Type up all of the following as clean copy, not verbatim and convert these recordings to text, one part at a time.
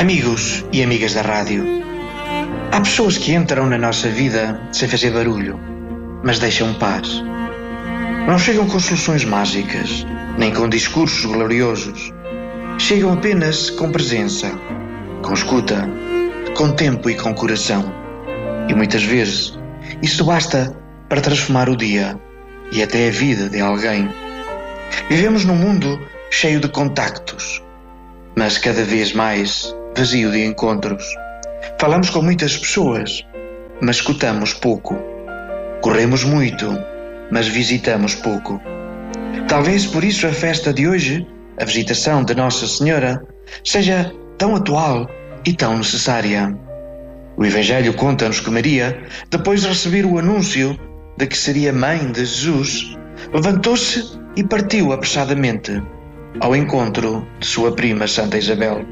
Amigos e amigas da rádio, há pessoas que entram na nossa vida sem fazer barulho, mas deixam paz. Não chegam com soluções mágicas, nem com discursos gloriosos. Chegam apenas com presença, com escuta, com tempo e com coração. E muitas vezes isso basta para transformar o dia e até a vida de alguém. Vivemos num mundo cheio de contactos, mas cada vez mais vazio de encontros. Falamos com muitas pessoas, mas escutamos pouco. Corremos muito, mas visitamos pouco. Talvez por isso a festa de hoje, a visitação de Nossa Senhora, seja tão atual e tão necessária. O Evangelho conta-nos que Maria, depois de receber o anúncio de que seria mãe de Jesus, levantou-se e partiu apressadamente ao encontro de sua prima Santa Isabel.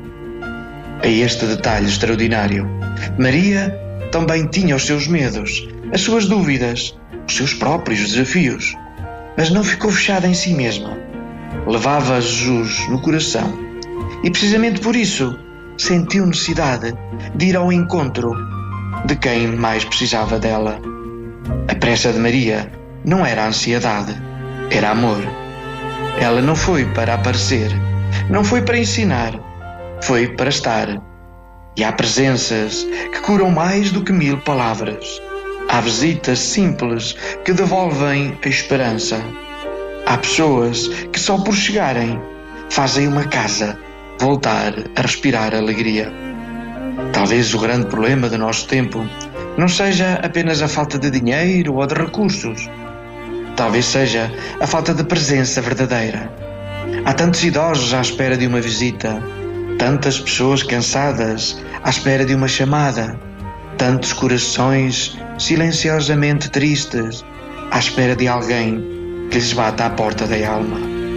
A este detalhe extraordinário, Maria também tinha os seus medos, as suas dúvidas, os seus próprios desafios, mas não ficou fechada em si mesma. Levava Jesus no coração e, precisamente por isso, sentiu necessidade de ir ao encontro de quem mais precisava dela. A pressa de Maria não era ansiedade, era amor. Ela não foi para aparecer, não foi para ensinar, foi para estar. E há presenças que curam mais do que 1000 palavras. Há visitas simples que devolvem a esperança. Há pessoas que só por chegarem fazem uma casa voltar a respirar alegria. Talvez o grande problema do nosso tempo não seja apenas a falta de dinheiro ou de recursos. Talvez seja a falta de presença verdadeira. Há tantos idosos à espera de uma visita, tantas pessoas cansadas à espera de uma chamada, tantos corações silenciosamente tristes à espera de alguém que lhes bata à porta da alma.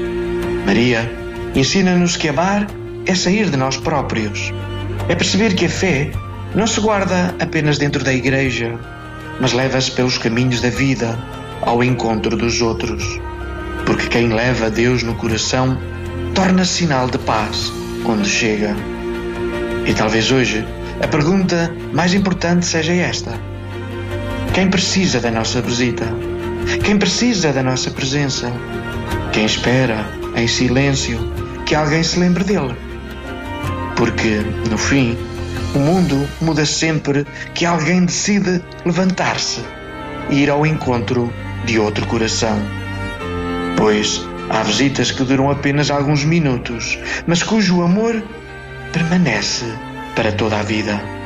Maria ensina-nos que amar é sair de nós próprios, é perceber que a fé não se guarda apenas dentro da igreja, mas leva-se pelos caminhos da vida ao encontro dos outros, porque quem leva Deus no coração torna-se sinal de paz onde chega. E talvez hoje a pergunta mais importante seja esta: quem precisa da nossa visita? Quem precisa da nossa presença? Quem espera em silêncio que alguém se lembre dele? Porque, no fim, o mundo muda sempre que alguém decide levantar-se e ir ao encontro de outro coração. Pois há visitas que duram apenas alguns minutos, mas cujo amor permanece para toda a vida.